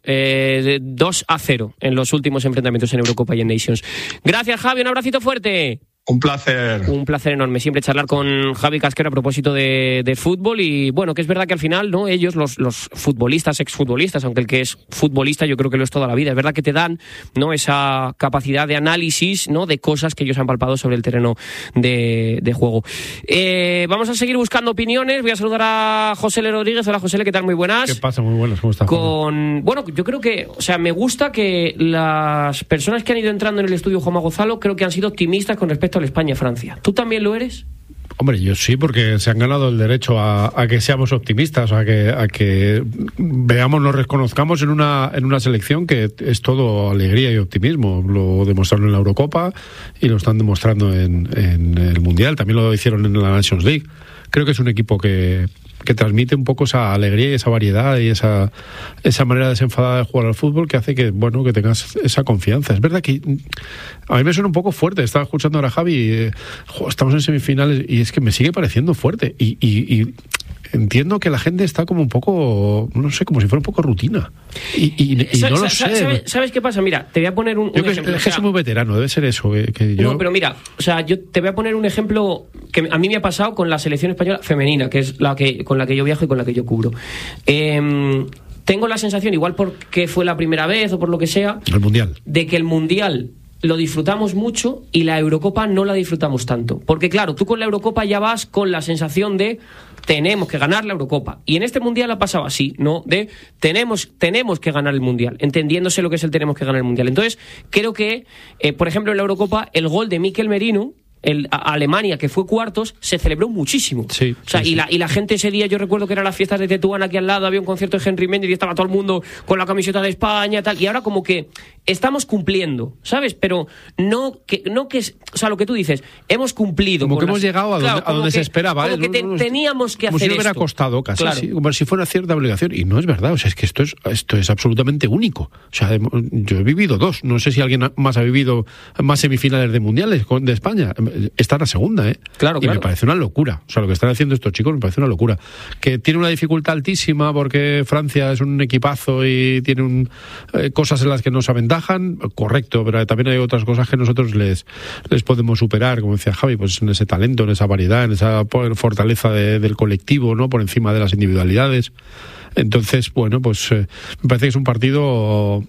2-0 en los últimos enfrentamientos en Eurocopa y en Nations. Gracias, Javi, un abracito fuerte. Un placer. Un placer enorme siempre charlar con Javi Casquero a propósito de fútbol y bueno, que es verdad que al final, ¿no? Ellos, los futbolistas, exfutbolistas, aunque el que es futbolista yo creo que lo es toda la vida, es verdad que te dan, ¿no? Esa capacidad de análisis, ¿no? De cosas que ellos han palpado sobre el terreno de juego. Vamos a seguir buscando opiniones. Voy a saludar a José L. Rodríguez. Hola, José L., ¿qué tal? Muy buenas. ¿Qué pasa? Muy buenas, ¿cómo estás? Bueno, yo creo que, o sea, me gusta que las personas que han ido entrando en el estudio Juanma Gonzalo creo que han sido optimistas con respecto a España-Francia. ¿Tú también lo eres? Hombre, yo sí, porque se han ganado el derecho a que seamos optimistas, a que veamos, nos reconozcamos en una selección que es todo alegría y optimismo. Lo demostraron en la Eurocopa y lo están demostrando en el Mundial. También lo hicieron en la Nations League. Creo que es un equipo que transmite un poco esa alegría y esa variedad y esa manera desenfadada de jugar al fútbol que hace que, bueno, que tengas esa confianza. Es verdad que a mí me suena un poco fuerte. Estaba escuchando ahora a Javi, estamos en semifinales y es que me sigue pareciendo fuerte y entiendo que la gente está como un poco, no sé, como si fuera un poco rutina. Y no lo sé. ¿Sabes qué pasa? Mira, te voy a poner un ejemplo. Es que soy muy veterano, debe ser eso. Que yo... No, pero mira, o sea, yo te voy a poner un ejemplo que a mí me ha pasado con la selección española femenina, que es con la que yo viajo y con la que yo cubro. Tengo la sensación, igual porque fue la primera vez o por lo que sea, el Mundial, de que el Mundial lo disfrutamos mucho y la Eurocopa no la disfrutamos tanto. Porque claro, tú con la Eurocopa ya vas con la sensación de tenemos que ganar la Eurocopa. Y en este Mundial ha pasado así, ¿no? De tenemos que ganar el Mundial, entendiéndose lo que es el tenemos que ganar el Mundial. Entonces, creo que, por ejemplo, en la Eurocopa, el gol de Mikel Merino, Alemania, que fue cuartos, se celebró muchísimo. Sí, o sea, sí, y la gente ese día, yo recuerdo que eran las fiestas de Tetuán aquí al lado, había un concierto de Henry Méndez y estaba todo el mundo con la camiseta de España y tal, y ahora como que estamos cumpliendo, ¿sabes? Pero no que o sea, lo que tú dices, hemos cumplido. Como que hemos llegado a donde se esperaba. Como que teníamos que hacer esto. Como si hubiera costado casi, claro. Sí, como si fuera cierta obligación, y no es verdad, o sea, es que esto es absolutamente único. O sea, yo he vivido dos, no sé si alguien más ha vivido más semifinales de mundiales de España. Está en la segunda, Claro. Y me parece una locura. O sea, lo que están haciendo estos chicos me parece una locura. Que tiene una dificultad altísima porque Francia es un equipazo y tiene cosas en las que nos aventajan, correcto, pero también hay otras cosas que nosotros les podemos superar, como decía Javi, pues en ese talento, en esa variedad, en esa fortaleza del colectivo, ¿no? Por encima de las individualidades. Entonces, bueno, pues me parece que es un partido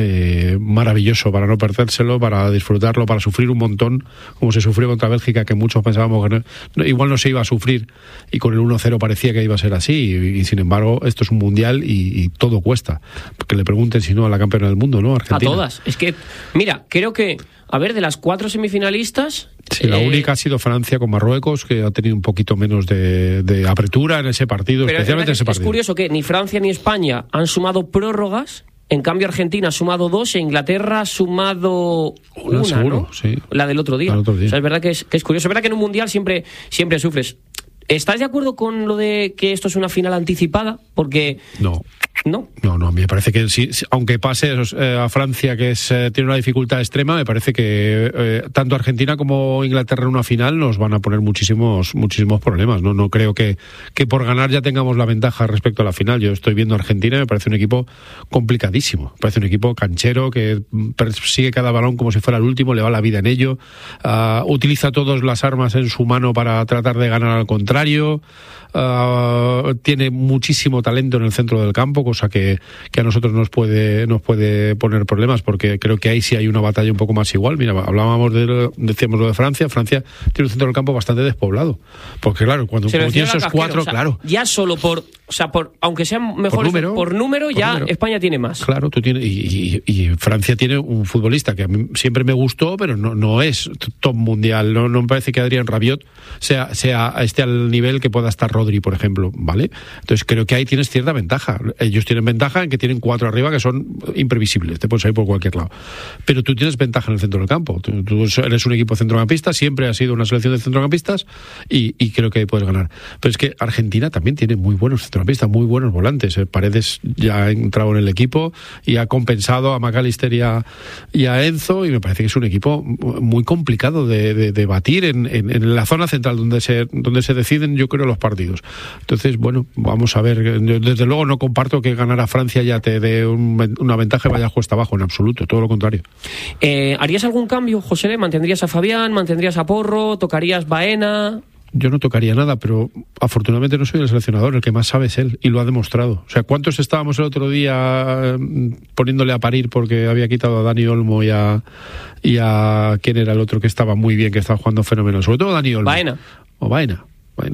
maravilloso para no perdérselo, para disfrutarlo, para sufrir un montón, como se sufrió contra Bélgica, que muchos pensábamos que igual no se iba a sufrir, y con el 1-0 parecía que iba a ser así, y sin embargo esto es un mundial y todo cuesta. Que le pregunten si no a la campeona del mundo, ¿no? Argentina. A todas. Es que, mira, creo que, a ver, de las 4 semifinalistas... Sí, la única ha sido Francia con Marruecos, que ha tenido un poquito menos de apertura en ese partido, especialmente en ese partido. Es curioso que ni Francia ni España han sumado prórrogas. En cambio, Argentina ha sumado 2 e Inglaterra ha sumado una, seguro, ¿no? Sí. La del otro día. O sea, es verdad que es curioso. Es verdad que en un mundial siempre sufres. ¿Estás de acuerdo con lo de que esto es una final anticipada? Porque... No, a mí me parece que aunque pase a Francia, que tiene una dificultad extrema, me parece que tanto Argentina como Inglaterra en una final nos van a poner muchísimos problemas. No creo que por ganar ya tengamos la ventaja respecto a la final. Yo estoy viendo a Argentina y me parece un equipo complicadísimo. Me parece un equipo canchero que persigue cada balón como si fuera el último, le va la vida en ello, utiliza todas las armas en su mano para tratar de ganar al contrario. Tiene muchísimo talento en el centro del campo, cosa que a nosotros nos puede poner problemas, porque creo que ahí sí hay una batalla un poco más igual. Mira, decíamos lo de Francia. Francia tiene un centro del campo bastante despoblado, porque claro, cuando tienes esos 4, claro, ya solo por aunque sean mejores por número, España tiene más. Claro, tú tienes y Francia tiene un futbolista que a mí siempre me gustó, pero no es top mundial. No me parece que Adrien Rabiot esté al nivel que pueda estar Rodri, por ejemplo, ¿vale? Entonces creo que ahí tienes cierta ventaja. Ellos tienen ventaja en que tienen 4 arriba que son imprevisibles, te puedes ir por cualquier lado. Pero tú tienes ventaja en el centro del campo. Tú eres un equipo centrocampista, siempre has sido una selección de centrocampistas y creo que puedes ganar. Pero es que Argentina también tiene muy buenos centrocampistas, muy buenos volantes. Paredes ya ha entrado en el equipo y ha compensado a McAllister y a Enzo, y me parece que es un equipo muy complicado de batir en la zona central donde se deciden, yo creo, los partidos. Entonces, bueno, vamos a ver. Yo, desde luego, no comparto que ganar a Francia ya te dé una ventaja y vaya cuesta abajo, en absoluto, todo lo contrario. ¿Harías algún cambio, José? ¿Mantendrías a Fabián? ¿Mantendrías a Porro? ¿Tocarías Baena? Yo no tocaría nada, pero afortunadamente no soy el seleccionador, el que más sabe es él, y lo ha demostrado. O sea, ¿cuántos estábamos el otro día poniéndole a parir porque había quitado a Dani Olmo y a ¿quién era el otro que estaba muy bien, que estaba jugando fenomenal? Sobre todo Dani Olmo. Baena.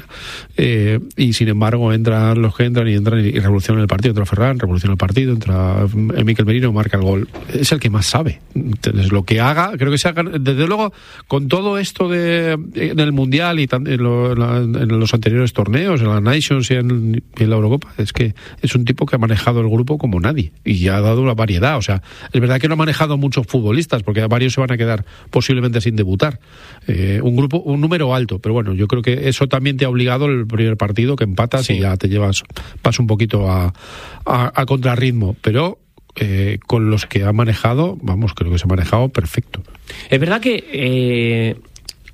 Y sin embargo entran los que entran y revolucionan el partido. Entra Ferran, revoluciona el partido, entra Mikel Merino, marca el gol. Es el que más sabe. Entonces, lo que haga, creo que se haga, desde luego, con todo esto del Mundial y en los anteriores torneos, en la Nations y en la Eurocopa, es que es un tipo que ha manejado el grupo como nadie y ha dado una variedad. O sea, es verdad que no ha manejado muchos futbolistas, porque varios se van a quedar posiblemente sin debutar. Un número alto, pero bueno, yo creo que eso también te ha obligado el primer partido, que empatas y ya vas un poquito a contrarritmo, pero con los que ha manejado, creo que se ha manejado perfecto. Es verdad que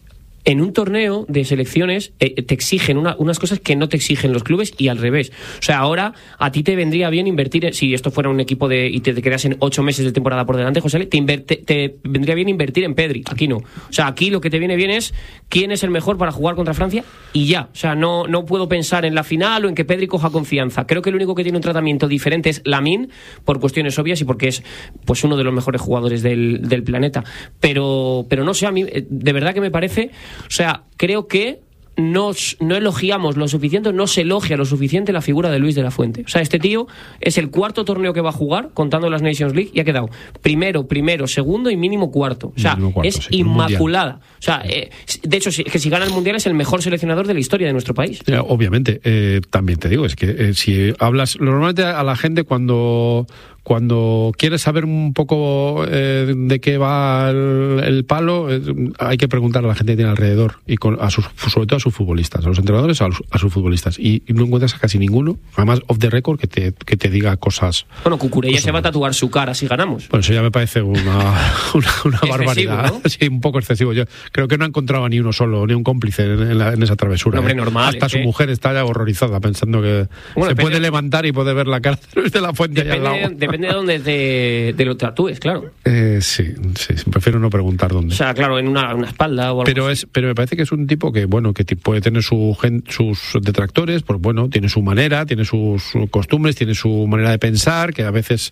en un torneo de selecciones te exigen unas cosas que no te exigen los clubes y al revés. O sea, ahora a ti te vendría bien invertir, si esto fuera un equipo y te quedas en 8 meses de temporada por delante, José, te vendría bien invertir en Pedri. Aquí no. O sea, aquí lo que te viene bien es quién es el mejor para jugar contra Francia y ya. O sea, no puedo pensar en la final o en que Pedri coja confianza. Creo que el único que tiene un tratamiento diferente es Lamine, por cuestiones obvias y porque es pues uno de los mejores jugadores del planeta. Pero no sé, a mí de verdad que me parece... O sea, creo que no elogiamos lo suficiente, no se elogia lo suficiente la figura de Luis de la Fuente. O sea, este tío es el 4º torneo que va a jugar, contando las Nations League, y ha quedado primero, segundo y mínimo cuarto. O sea, es sí, inmaculada. O sea, de hecho, que si gana el Mundial es el mejor seleccionador de la historia de nuestro país. Obviamente, también te digo, es que si hablas... Normalmente a la gente cuando quieres saber un poco de qué va el palo, hay que preguntar a la gente que tiene alrededor, y sobre todo a sus futbolistas, a los entrenadores, a sus futbolistas. Y no encuentras a casi ninguno, además off the record, que te diga cosas... Bueno, Cucurella se va a tatuar su cara si ganamos. Bueno, eso ya me parece una barbaridad. ¿No? Sí, un poco excesivo. Yo creo que no ha encontrado ni uno solo, ni un cómplice en esa travesura. No, hombre, normal. Hasta su mujer está ya horrorizada, pensando que se puede levantar y puede ver la cara de la Fuente allá al lado. Depende de dónde te lo tatúes, claro. Sí, prefiero no preguntar dónde. O sea, claro, en una espalda o algo así. Pero me parece que es un tipo que, bueno, que puede tener sus detractores, pues bueno, tiene su manera, tiene sus costumbres, tiene su manera de pensar, que a veces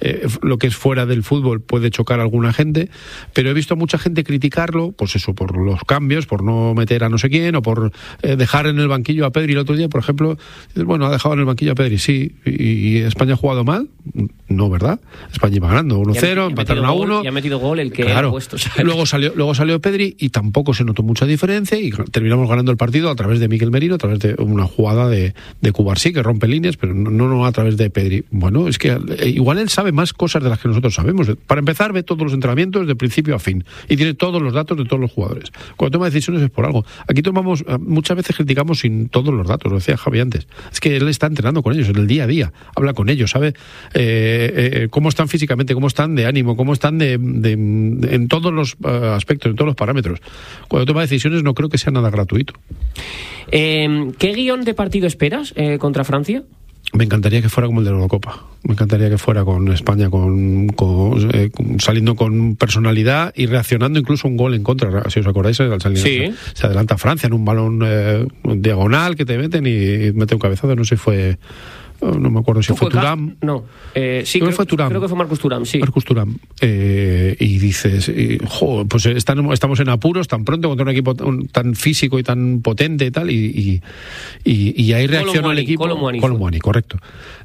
lo que es fuera del fútbol puede chocar a alguna gente, pero he visto a mucha gente criticarlo, pues eso, por los cambios, por no meter a no sé quién, o por dejar en el banquillo a Pedri el otro día, por ejemplo. Bueno, ha dejado en el banquillo a Pedri, sí, y España ha jugado mal, no, ¿verdad? España iba ganando 1-0, empataron a 1. Y ha metido gol el que claro. ha puesto. Luego salió Pedri y tampoco se notó mucha diferencia y terminamos ganando el partido a través de Mikel Merino, a través de una jugada de Cubarsí que rompe líneas, pero no a través de Pedri. Bueno, es que igual él sabe más cosas de las que nosotros sabemos. Para empezar, ve todos los entrenamientos de principio a fin y tiene todos los datos de todos los jugadores. Cuando toma decisiones es por algo. Aquí muchas veces criticamos sin todos los datos, lo decía Javi antes. Es que él está entrenando con ellos en el día a día, habla con ellos, sabe cómo están físicamente, cómo están de ánimo, cómo están en todos los aspectos, en todos los parámetros. Cuando toma decisiones no creo que sea nada gratuito. ¿Qué guión de partido esperas contra Francia? Me encantaría que fuera como el de la Eurocopa. Me encantaría que fuera con España saliendo con personalidad y reaccionando incluso a un gol en contra. Si os acordáis, al salir se adelanta Francia en un balón diagonal que te meten y mete un cabezazo. No sé si fue... No me acuerdo si fue Thuram. No, sí, creo que fue Marcus Thuram, sí. Marcus Thuram. Y dices, pues estamos en apuros tan pronto contra un equipo tan físico y tan potente y tal, y ahí reaccionó el equipo. Colomwani, correcto.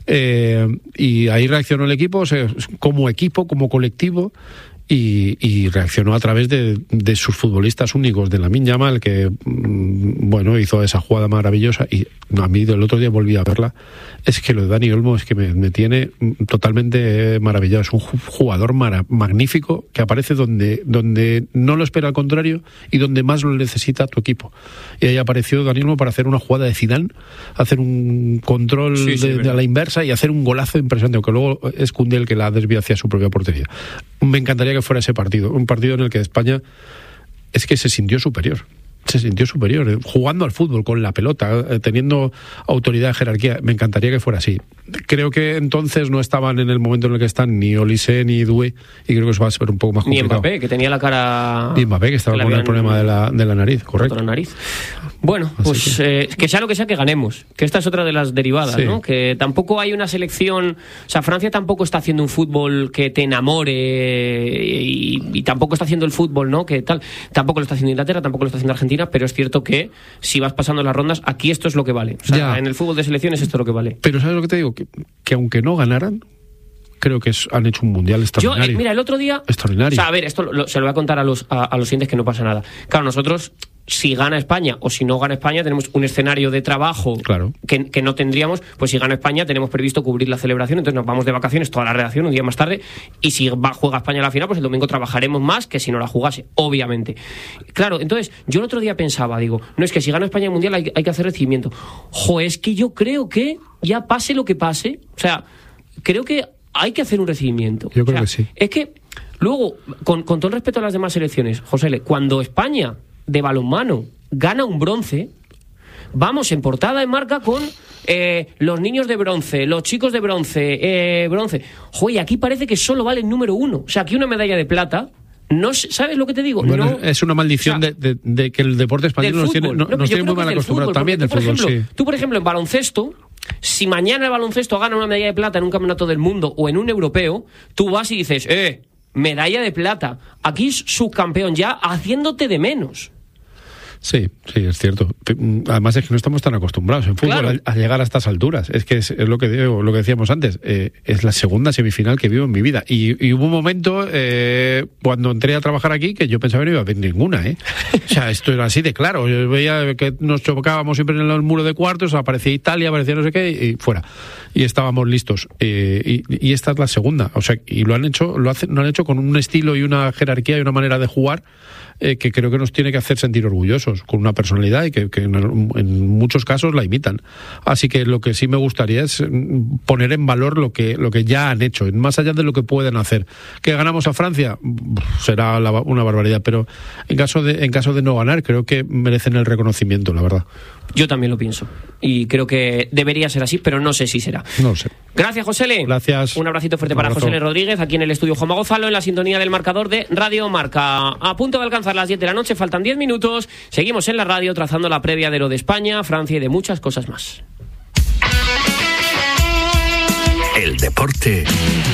Y ahí reaccionó el equipo, o sea, como equipo, como colectivo. Y reaccionó a través de sus futbolistas únicos, de Lamine Yamal, que bueno, hizo esa jugada maravillosa, y a mí del otro día volví a verla. Es que lo de Dani Olmo es que me tiene totalmente maravillado. Es un jugador magnífico que aparece donde no lo espera, al contrario, y donde más lo necesita tu equipo. Y ahí apareció Dani Olmo para hacer una jugada de Zidane, hacer un control de la inversa y hacer un golazo impresionante, aunque luego es Koundé el que la desvía hacia su propia portería. Me encantaría que fuera ese partido, un partido en el que España es que se sintió superior, jugando al fútbol con la pelota, teniendo autoridad, jerarquía. Me encantaría que fuera así. Creo que entonces no estaban en el momento en el que están ni Olise ni Doué, y creo que eso va a ser un poco más complicado. Ni Mbappé, que tenía la cara... Y Mbappé, que estaba con el problema de la nariz, correcto. La nariz. Bueno, pues que sea lo que sea, que ganemos. Que esta es otra de las derivadas, sí. ¿No? Que tampoco hay una selección... O sea, Francia tampoco está haciendo un fútbol que te enamore y tampoco está haciendo el fútbol, ¿no? Que tal. Tampoco lo está haciendo Inglaterra, tampoco lo está haciendo Argentina, pero es cierto que si vas pasando las rondas, aquí esto es lo que vale. O sea, en el fútbol de selecciones esto es lo que vale. Pero ¿sabes lo que te digo? Que aunque no ganaran, creo que han hecho un mundial extraordinario. Mira, el otro día... Extraordinario. O sea, a ver, esto se lo voy a contar a los siguientes, que no pasa nada. Claro, nosotros, si gana España o si no gana España, tenemos un escenario de trabajo que no tendríamos. Pues si gana España, tenemos previsto cubrir la celebración, entonces nos vamos de vacaciones toda la redacción un día más tarde, y si juega España a la final, pues el domingo trabajaremos más que si no la jugase, obviamente. Claro, entonces, yo el otro día pensaba, digo, no, es que si gana España el mundial hay que hacer recibimiento. Es que yo creo que ya pase lo que pase, o sea, creo que hay que hacer un recibimiento. Yo creo que sí. Es que luego, con todo el respeto a las demás selecciones, José, cuando España de balonmano gana un bronce, vamos en portada en Marca con los niños de bronce, los chicos de bronce, bronce. Joder, aquí parece que solo vale el número 1. O sea, aquí una medalla de plata... No, ¿sabes lo que te digo? Bueno, no, es una maldición, o sea, de que el deporte español nos tiene muy mal acostumbrados. También del fútbol, sí. Tú, por ejemplo, en baloncesto, si mañana el baloncesto gana una medalla de plata en un campeonato del mundo o en un europeo, tú vas y dices, medalla de plata. Aquí es subcampeón ya, haciéndote de menos. Sí, es cierto. Además es que no estamos tan acostumbrados en fútbol, claro, a llegar a estas alturas. Es que es lo que decíamos antes. Es la segunda semifinal que vivo en mi vida. Y hubo un momento cuando entré a trabajar aquí que yo pensaba que no iba a haber ninguna. O sea, esto era así de claro. Yo veía que nos chocábamos siempre en el muro de cuartos, aparecía Italia, aparecía no sé qué, y fuera. Y estábamos listos. Y esta es la segunda. O sea, y lo han hecho con un estilo y una jerarquía y una manera de jugar que creo que nos tiene que hacer sentir orgullosos, con una personalidad y que en muchos casos la imitan. Así que lo que sí me gustaría es poner en valor lo que ya han hecho, más allá de lo que pueden hacer. ¿Que ganamos a Francia? Será una barbaridad, pero en caso de no ganar, creo que merecen el reconocimiento, la verdad. Yo también lo pienso. Y creo que debería ser así, pero no sé si será. No sé. Gracias, Josele. Gracias. Un abracito fuerte para Josele Rodríguez, aquí en el estudio Juanma Gonzalo, en la sintonía del marcador de Radio Marca. A punto de alcanzar las 10 de la noche, faltan 10 minutos. Seguimos en la radio trazando la previa de lo de España, Francia y de muchas cosas más. El deporte.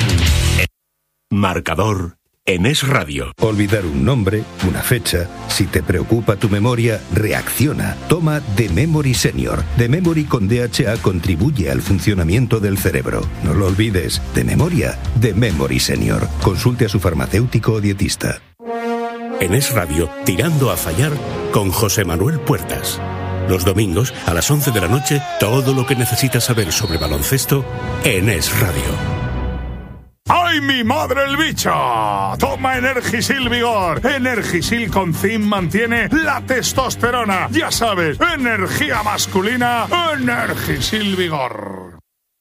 Marcador. En Es Radio. Olvidar un nombre, una fecha. Si te preocupa tu memoria, reacciona. Toma The Memory Senior. The Memory con DHA contribuye al funcionamiento del cerebro. No lo olvides. De memoria, The Memory Senior. Consulte a su farmacéutico o dietista. En Es Radio, Tirando a Fallar, con José Manuel Puertas. Los domingos, a las 11 de la noche, todo lo que necesitas saber sobre baloncesto en Es Radio. ¡Ay, mi madre el bicho! Toma Energisil Vigor. Energisil con zinc mantiene la testosterona. Ya sabes, energía masculina, Energisil Vigor.